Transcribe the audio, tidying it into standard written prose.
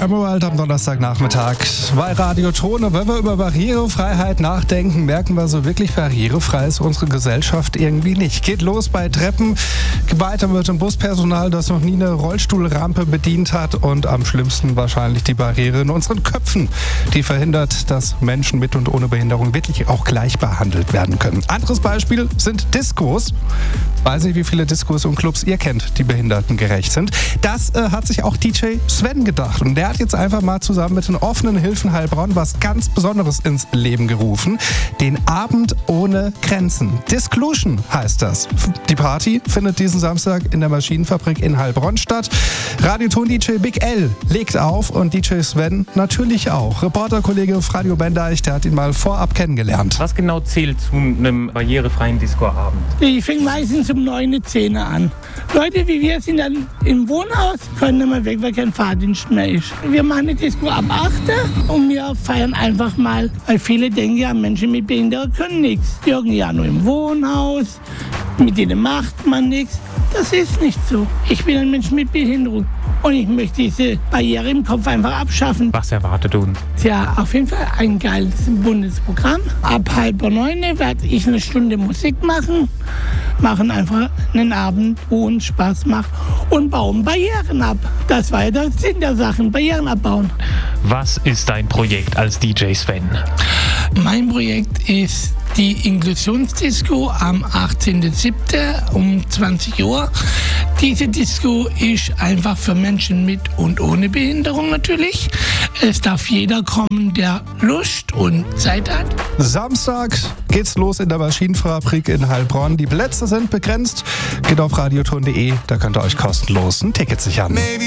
Emerald am Donnerstagnachmittag bei Radio Ton. Und wenn wir über Barrierefreiheit nachdenken, merken wir, so wirklich barrierefrei ist unsere Gesellschaft irgendwie nicht. Geht los bei Treppen, weiter mit dem Buspersonal, das noch nie eine Rollstuhlrampe bedient hat, und am schlimmsten wahrscheinlich die Barriere in unseren Köpfen, die verhindert, dass Menschen mit und ohne Behinderung wirklich auch gleich behandelt werden können. Anderes Beispiel sind Diskos. Weiß nicht, wie viele Diskos und Clubs ihr kennt, die behindertengerecht sind. Das hat sich auch DJ Sven gedacht. Und der hat jetzt einfach mal zusammen mit den offenen Hilfen Heilbronn was ganz Besonderes ins Leben gerufen. Den Abend ohne Grenzen. Disclusion heißt das. Die Party findet diesen Samstag in der Maschinenfabrik in Heilbronn statt. Radioton-DJ Big L legt auf und DJ Sven natürlich auch. Reporterkollege Fradio Bendeich, der hat ihn mal vorab kennengelernt. Was genau zählt zu einem barrierefreien Discoabend? Ich fängt meistens um 9, 10 an. Leute wie wir sind dann im Wohnhaus, können nicht mehr weg, weil kein Fahrdienst mehr ist. Wir machen eine Disco ab 8 und wir feiern einfach mal, weil viele denken ja, Menschen mit Behinderung können nichts. Die hocken ja nur im Wohnhaus, mit denen macht man nichts. Das ist nicht so. Ich bin ein Mensch mit Behinderung und ich möchte diese Barriere im Kopf einfach abschaffen. Was erwartet uns? Tja, auf jeden Fall ein geiles buntes Programm. Ab 8:30 werde ich eine Stunde Musik machen einfach einen Abend, wo uns Spaß macht, und bauen Barrieren ab. Das war ja der Sinn der Sachen, Barrieren abbauen. Was ist dein Projekt als DJ Sven? Mein Projekt ist die Inklusionsdisco am 18.07. um 20 Uhr. Diese Disco ist einfach für Menschen mit und ohne Behinderung natürlich. Es darf jeder kommen, der Lust und Zeit hat. Samstag geht's los in der Maschinenfabrik in Heilbronn. Die Plätze sind begrenzt. Geht auf radioton.de, da könnt ihr euch kostenlos ein Ticket sichern.